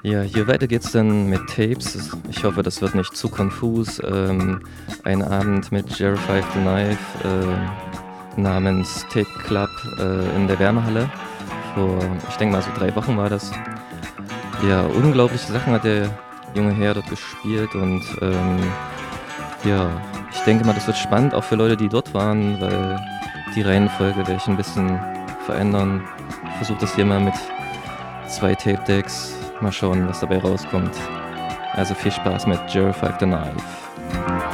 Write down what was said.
Ja, hier weiter geht's dann mit Tapes. Ich hoffe, das wird nicht zu konfus. Ein Abend mit Jerry Five the Knife namens Tape Club in der Wärmehalle. Vor, ich denke mal, so 3 Wochen war das. Ja, unglaubliche Sachen hat der junge Herr dort gespielt und ja, ich denke mal, das wird spannend, auch für Leute, die dort waren, weil die Reihenfolge werde ich ein bisschen verändern. Ich versuche das hier mal mit 2 Tape-Decks. Mal schauen, was dabei rauskommt. Also viel Spaß mit Jerry Five the Knife.